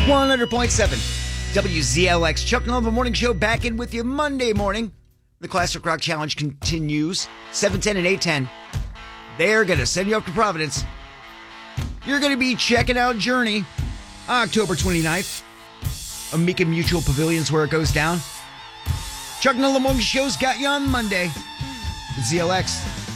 100.7 WZLX. Chuck and Love Morning Show back in with you Monday morning. The Classic Rock Challenge continues. 710 and 810. They're going to send you up to Providence. You're going to be checking out Journey October 29th. Amica Mutual Pavilion's where it goes down. Chuck and Love Morning Show's got you on Monday. ZLX.